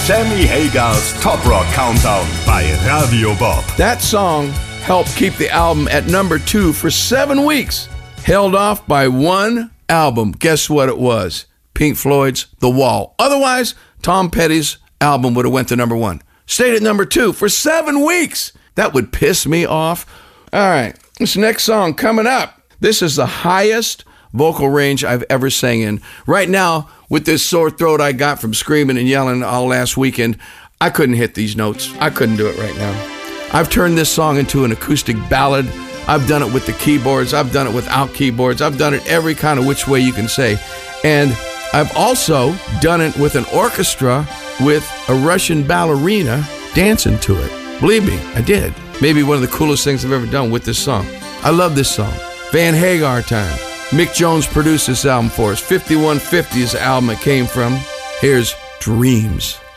Sammy Hagars Top Rock Countdown bei Radio Bob. That song helped keep the album at number 2 for 7 weeks. Held off by one album. Guess what it was? Pink Floyd's The Wall. Otherwise, Tom Petty's album would have went to number 1. Stayed at number 2 for 7 weeks. That would piss me off. All right, this next song coming up. This is the highest vocal range I've ever sang in. Right now, with this sore throat I got from screaming and yelling all last weekend, I couldn't hit these notes. I couldn't do it right now. I've turned this song into an acoustic ballad. I've done it with the keyboards. I've done it without keyboards. I've done it every kind of which way you can say. And I've also done it with an orchestra with a Russian ballerina dancing to it. Believe me, I did. Maybe one of the coolest things I've ever done with this song. I love this song. Van Hagar time. Mick Jones produced this album for us. 5150 is the album it came from. Here's Dreams.